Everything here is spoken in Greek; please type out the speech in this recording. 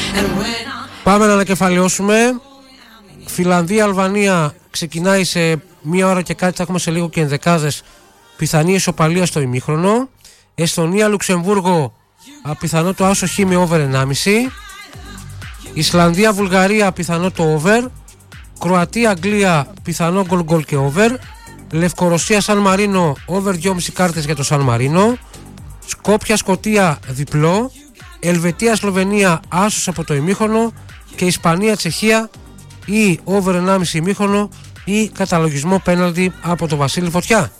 Πάμε να ανακεφαλαιώσουμε. Φιλανδία-Αλβανία ξεκινάει σε 1 ώρα και κάτι, θα έχουμε σε λίγο και ενδεκάδες. Πιθανή ισοπαλία στο ημίχρονο. Εστονία-Λουξεμβούργο, πιθανό το άσο χ με over 1,5. Ισλανδία-Βουλγαρία, πιθανό το over. Κροατία-Αγγλία, πιθανό γκολ και over. Λευκορωσία-Σαν Μαρίνο, over 2,5 κάρτες για το Σαν Μαρίνο. Σκόπια-Σκωτία, διπλό. Ελβετία-Σλοβενία, άσος από το ημίχρονο. Και Ισπανία-Τσεχία, ή over 1,5 ημίχρονο ή καταλογισμό πέναλτι από το Βασίλη Φωτιά.